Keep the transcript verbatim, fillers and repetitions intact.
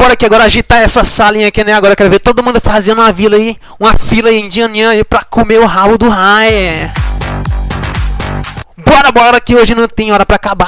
bora aqui agora agitar essa salinha aqui, né? Agora eu quero ver todo mundo fazendo uma vila aí, uma fila aí indianinha aí pra comer o rabo do Rai. Bora, bora que hoje não tem hora pra acabar.